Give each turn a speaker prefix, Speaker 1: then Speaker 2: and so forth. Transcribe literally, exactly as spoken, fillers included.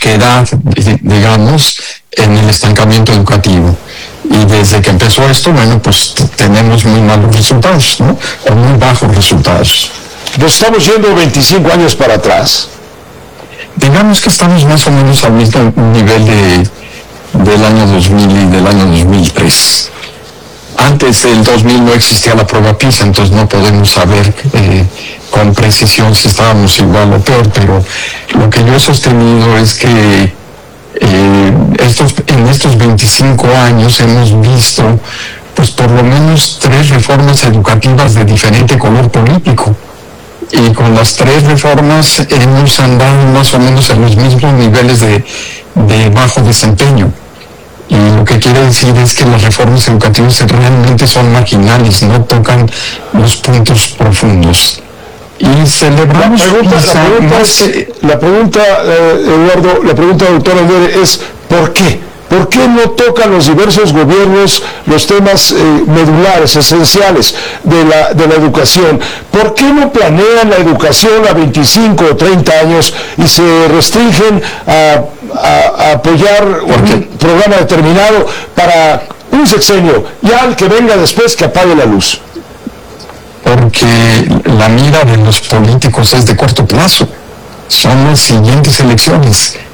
Speaker 1: terquedad, digamos, en el estancamiento educativo. Y desde que empezó esto, bueno, pues tenemos muy malos resultados, ¿no? O muy bajos resultados.
Speaker 2: Nos estamos yendo veinticinco años para atrás.
Speaker 1: Digamos que estamos más o menos al mismo nivel de, del año dos mil y del año dos mil tres. Antes del dos mil no existía la prueba PISA, entonces no podemos saber eh, con precisión si estábamos igual o peor, pero lo que yo he sostenido es que eh, estos, en estos veinticinco años hemos visto pues por lo menos tres reformas educativas de diferente color político. Y con las tres reformas hemos andado más o menos en los mismos niveles de, de bajo desempeño. Y lo que quiere decir es que las reformas educativas realmente son marginales, no tocan los puntos profundos. Y celebramos...
Speaker 2: La pregunta, la pregunta, es, la pregunta eh, Eduardo, la pregunta, doctor Andere, es ¿por qué? ¿Por qué no tocan los diversos gobiernos los temas eh, medulares, esenciales de la, de la educación? ¿Por qué no planean la educación a veinticinco o treinta años y se restringen a, a, a apoyar un programa determinado para un sexenio y al que venga después que apague la luz?
Speaker 1: Porque la mira de los políticos es de corto plazo. Son las siguientes elecciones.